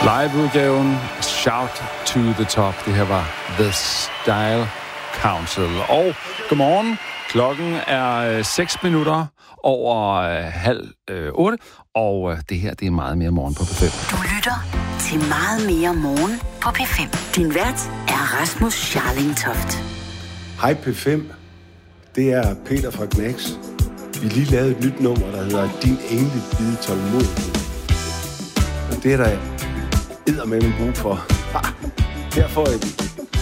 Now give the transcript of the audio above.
Live-udgaven Shout to the Top. Det her var The Style Council. Og godmorgen. Klokken er 6 minutter over 7:30. Og det her, det er meget mere morgen på P5. Du lytter til meget mere morgen på P5. Din vært er Rasmus Scharling Toft. Hej P5. Det er Peter fra Gnax. Vi lige lavet et nyt nummer, der hedder Din Engle Bide Tålmodighed. Og det er der eddermame brug for. Her får I